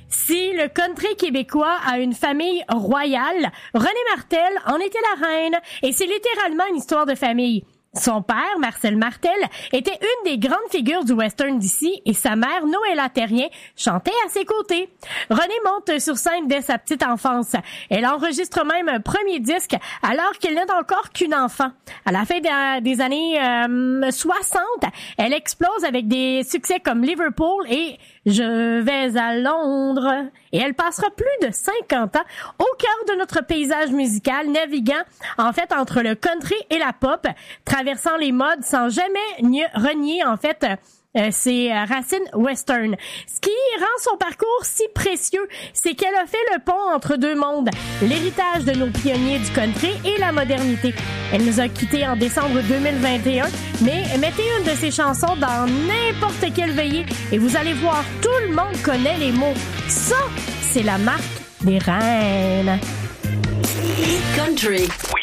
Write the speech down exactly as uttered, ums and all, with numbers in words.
Si le country québécois a une famille royale, René Martel en était la reine, et c'est littéralement une histoire de famille. Son père, Marcel Martel, était une des grandes figures du western d'ici et sa mère, Noëlla Terrien, chantait à ses côtés. René monte sur scène dès sa petite enfance. Elle enregistre même un premier disque alors qu'elle n'est encore qu'une enfant. À la fin des années euh, soixante, elle explose avec des succès comme Liverpool et Je vais à Londres. Et elle passera plus de cinquante ans au cœur de notre paysage musical, naviguant en fait entre le country et la pop, traversant les modes sans jamais renier en fait euh, ses racines western. Ce qui rend son parcours si précieux, c'est qu'elle a fait le pont entre deux mondes, l'héritage de nos pionniers du country et la modernité. Elle nous a quittés en décembre deux mille vingt et un, mais mettez une de ses chansons dans n'importe quelle veillée et vous allez voir, tout le monde connaît les mots. Ça, c'est la marque des reines. Country.